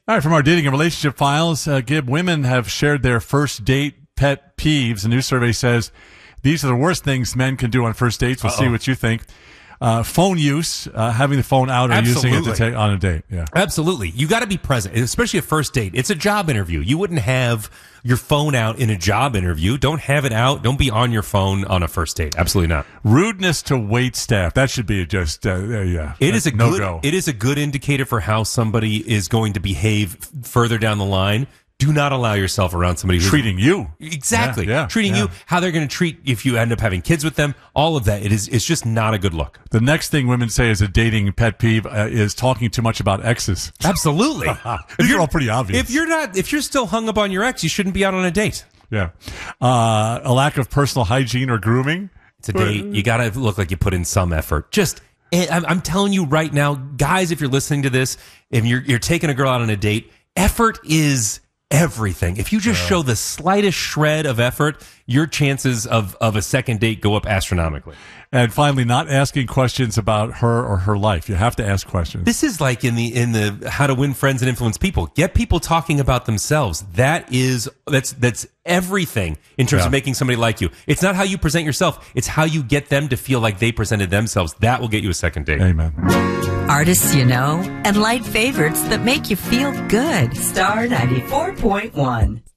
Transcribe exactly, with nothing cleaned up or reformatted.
All right, from our dating and relationship files, uh, Gib, women have shared their first date pet peeves. A new survey says these are the worst things men can do on first dates. We'll Uh-oh. see what you think. Uh, phone use, uh, having the phone out or Absolutely. using it to take on a date. Yeah, absolutely. You got to be present, especially a first date. It's a job interview. You wouldn't have your phone out in a job interview. Don't have it out. Don't be on your phone on a first date. Absolutely not. Rudeness to wait staff. That should be just uh, yeah. It is a no good, go. It is a good indicator for how somebody is going to behave f- further down the line. Do not allow yourself around somebody who's treating you exactly yeah, yeah, treating yeah. you, how they're going to treat if you end up having kids with them. All of that. It is. It's just not a good look. The next thing women say is a dating pet peeve uh, is talking too much about exes. Absolutely. These are all pretty obvious. If you're not, if you're still hung up on your ex, you shouldn't be out on a date. Yeah. Uh, a lack of personal hygiene or grooming. It's a date. You got to look like you put in some effort. Just, I'm, I'm telling you right now, guys, if you're listening to this, if you're, you're taking a girl out on a date, effort is everything. If you just yeah. show the slightest shred of effort, your chances of, of a second date go up astronomically. And finally, not asking questions about her or her life. You have to ask questions. This is like in the in the How to Win Friends and Influence People. Get people talking about themselves. That is that's that's everything in terms yeah. of making somebody like you. It's not how you present yourself. It's how you get them to feel like they presented themselves. That will get you a second date. Amen. Artists you know and light favorites that make you feel good. Star ninety-four point one.